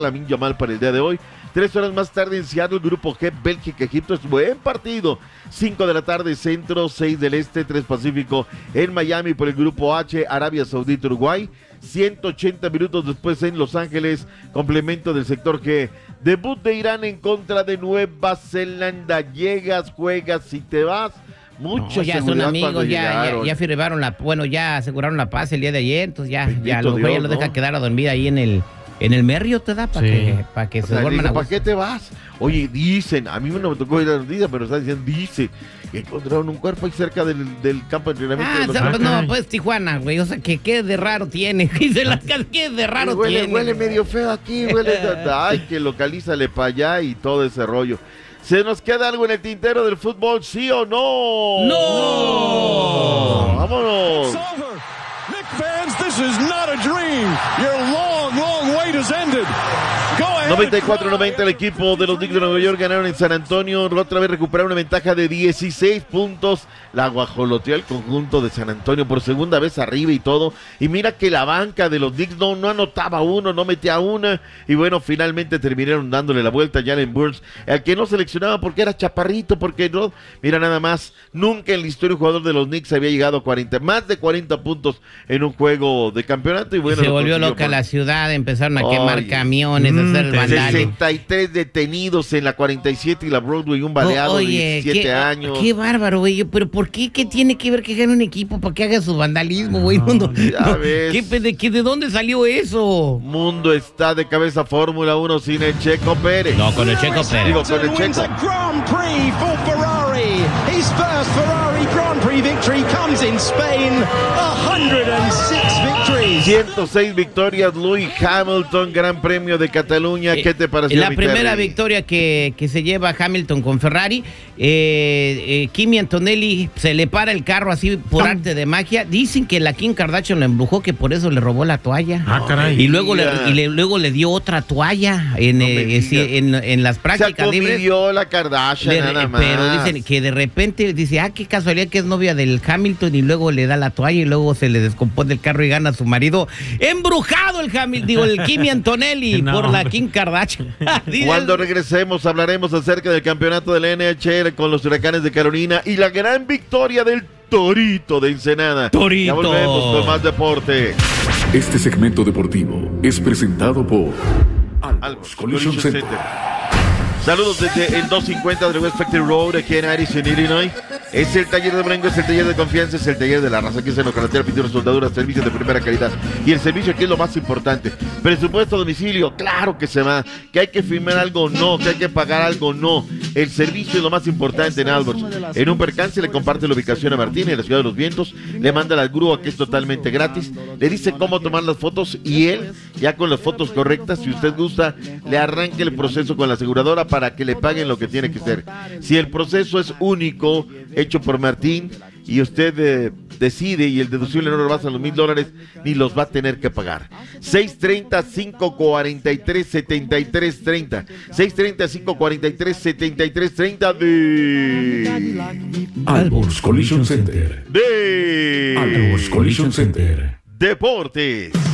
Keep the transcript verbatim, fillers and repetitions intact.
Lamine Yamal para el día de hoy. Tres horas más tarde en Seattle, Grupo G, Bélgica, Egipto. Es buen partido. Cinco de la tarde, Centro, seis del Este, tres Pacífico. En Miami por el Grupo H, Arabia Saudita, Uruguay. ciento ochenta minutos después en Los Ángeles, complemento del sector G. Debut de Irán en contra de Nueva Zelanda. Llegas, juegas y te vas. Mucha no, ya son amigos, ya, ya, ya firmaron la, bueno, ya aseguraron la paz el día de ayer, entonces ya, ya lo, Dios, ya lo deja ¿no? quedar a dormir ahí en el, en el Merrio, te da para sí. que, para que o se sea, duerman a ¿para qué te vas? Oye, dicen, a mí no me tocó ir a la noticia, pero están diciendo, dice, que encontraron un cuerpo ahí cerca del, del campo de entrenamiento. Ah, de los o sea, no, pues Tijuana, güey, o sea, que qué de raro tiene, dice las casas, qué de raro huele, tiene. Huele medio feo aquí, huele, ay, que localízale para allá y todo ese rollo. ¿Se nos queda algo en el tintero del fútbol, sí o no? ¡No! no. ¡Vámonos! Knicks fans, this is not a dream. Your long, long wait has ended. Go ahead. noventa y cuatro noventa el equipo de los Knicks de Nueva York ganaron en San Antonio. Otra vez recuperaron una ventaja de dieciséis puntos. La guajoloteó el conjunto de San Antonio por segunda vez arriba y todo. Y mira que la banca de los Knicks no, no anotaba uno, no metía una. Y bueno, finalmente terminaron dándole la vuelta a Jalen Burns, al que no seleccionaba porque era chaparrito, porque no. Mira nada más, nunca en la historia un jugador de los Knicks había llegado a cuarenta, más de cuarenta puntos en un juego de campeonato. Y bueno, se volvió loca por... la ciudad, empezaron a Oye, quemar camiones, mm, a hacer el vandalismo. sesenta y tres detenidos en la cuarenta y siete y la Broadway, un baleado Oye, de diecisiete qué, años. Qué bárbaro, güey, pero ¿por qué? ¿Qué tiene que ver que gane un equipo para que haga su vandalismo, güey? No, no, ya ves. ¿Qué, de, qué, ¿De dónde salió eso? Mundo está de cabeza Fórmula uno sin el Checo Pérez. No, con el Checo Pérez. Digo, con el Checo. Grand Prix for Ferrari. His first Ferrari Grand Prix victory comes in Spain. one hundred six victories. ciento seis victorias, Lewis Hamilton, Gran Premio de Cataluña. ¿Qué te pareció? La primera Terry? victoria que, que se lleva Hamilton con Ferrari. Eh, eh, Kimi Antonelli se le para el carro así por arte de magia. Dicen que la Kim Kardashian lo embrujó, que por eso le robó la toalla. Ah, caray. Y luego, le, y le, luego le dio otra toalla en, no eh, en, en las prácticas se libres. la Kardashian le, nada más. Pero dicen que de repente dice, ah, qué casualidad que es novia del Hamilton, y luego le da la toalla y luego se le descompone el carro y gana a su marido. Embrujado el Hamilton, digo, el Kimi Antonelli no, por la Kim Kardashian. Cuando regresemos hablaremos acerca del campeonato de la N H L con los Huracanes de Carolina y la gran victoria del Torito de Ensenada. Torito. Ya volvemos con más deporte. Este segmento deportivo es presentado por Albos Collision Center. Saludos desde el doscientos cincuenta de West Factory Road aquí en Addison, Illinois. Es el taller de Brengo, es el taller de confianza, es el taller de la raza, que es en la carretera, pintura, soldadura, servicios de primera calidad. Y el servicio aquí es lo más importante. Presupuesto a domicilio, claro que se va. Que hay que firmar algo, no. Que hay que pagar algo, no. El servicio es lo más importante en Alborz. En un percance le comparte la ubicación a Martín en la Ciudad de los Vientos, le manda la grúa que es totalmente gratis, le dice cómo tomar las fotos y él, ya con las fotos correctas, si usted gusta, le arranque el proceso con la aseguradora para que le paguen lo que tiene que ser. Si el proceso es único, hecho por Martín, y usted eh, decide y el deducible no rebasa los mil dólares, ni los va a tener que pagar. seis treinta, cinco cuarenta y tres, setenta y tres treinta. seis treinta, cinco cuarenta y tres, setenta y tres treinta de Albors Collision Center. De Albors Collision Center. Deportes.